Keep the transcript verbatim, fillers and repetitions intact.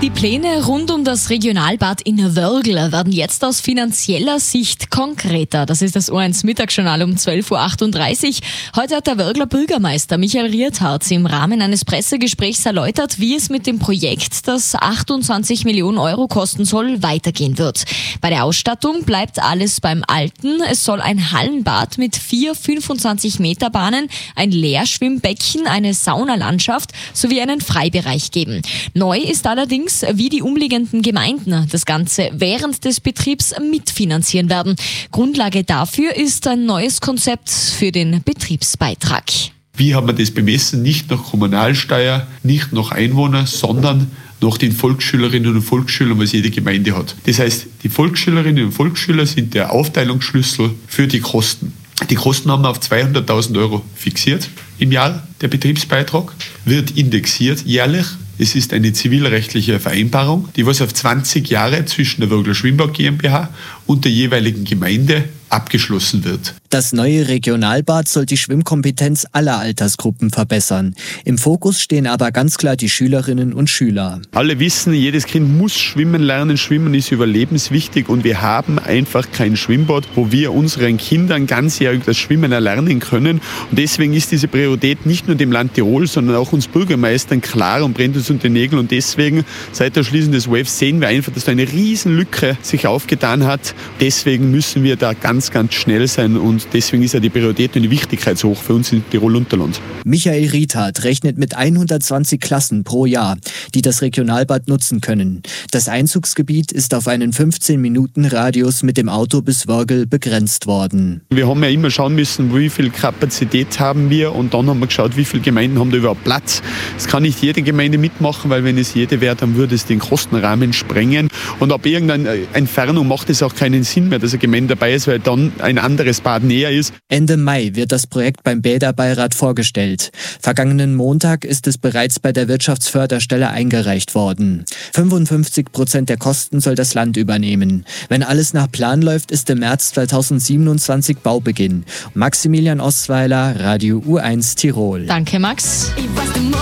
Die Pläne rund um das Regionalbad in Wörgl werden jetzt aus finanzieller Sicht konkreter. Das ist das O eins Mittagsjournal um zwölf Uhr achtunddreißig. Heute hat der Wörgler Bürgermeister Michael Riethardt im Rahmen eines Pressegesprächs erläutert, wie es mit dem Projekt, das achtundzwanzig Millionen Euro kosten soll, weitergehen wird. Bei der Ausstattung bleibt alles beim Alten. Es soll ein Hallenbad mit vier fünfundzwanzig Meter Bahnen, ein Leerschwimmbecken, eine Saunalandschaft sowie einen Freibereich geben. Neu ist allerdings, wie die umliegenden Gemeinden das Ganze während des Betriebs mitfinanzieren werden. Grundlage dafür ist ein neues Konzept für den Betriebsbeitrag. Wie haben wir das bemessen? Nicht nach Kommunalsteuer, nicht nach Einwohner, sondern nach den Volksschülerinnen und Volksschülern, was jede Gemeinde hat. Das heißt, die Volksschülerinnen und Volksschüler sind der Aufteilungsschlüssel für die Kosten. Die Kosten haben wir auf zweihunderttausend Euro fixiert im Jahr. Der Betriebsbeitrag wird indexiert jährlich. Es ist eine zivilrechtliche Vereinbarung, die was auf zwanzig Jahre zwischen der Wörgler Schwimmbad GmbH und der jeweiligen Gemeinde abgeschlossen wird. Das neue Regionalbad soll die Schwimmkompetenz aller Altersgruppen verbessern. Im Fokus stehen aber ganz klar die Schülerinnen und Schüler. Alle wissen, jedes Kind muss schwimmen lernen. Schwimmen ist überlebenswichtig und wir haben einfach kein Schwimmbad, wo wir unseren Kindern ganzjährig das Schwimmen erlernen können. Und deswegen ist diese Priorität nicht nur dem Land Tirol, sondern auch uns Bürgermeistern klar und brennt uns unter den Nägeln. Und deswegen, seit der Schließung des W E F, sehen wir einfach, dass da eine Riesenlücke sich aufgetan hat. Deswegen müssen wir da ganz, ganz schnell sein und deswegen ist ja die Priorität und die Wichtigkeit so hoch für uns in Tirol-Unterland. Michael Riethardt rechnet mit hundertzwanzig Klassen pro Jahr, die das Regionalbad nutzen können. Das Einzugsgebiet ist auf einen fünfzehn Minuten Radius mit dem Auto bis Wörgl begrenzt worden. Wir haben ja immer schauen müssen, wie viel Kapazität haben wir und dann haben wir geschaut, wie viele Gemeinden haben da überhaupt Platz. Es kann nicht jede Gemeinde mitmachen, weil wenn es jede wäre, dann würde es den Kostenrahmen sprengen und ab irgendeiner Entfernung macht es auch keinen Sinn mehr, dass eine Gemeinde dabei ist, weil dann ein anderes Bad näher ist. Ende Mai wird das Projekt beim Bäderbeirat vorgestellt. Vergangenen Montag ist es bereits bei der Wirtschaftsförderstelle eingereicht worden. fünfundfünfzig Prozent der Kosten soll das Land übernehmen. Wenn alles nach Plan läuft, ist im März zweitausendsiebenundzwanzig Baubeginn. Maximilian Osweiler, Radio U eins Tirol. Danke, Max.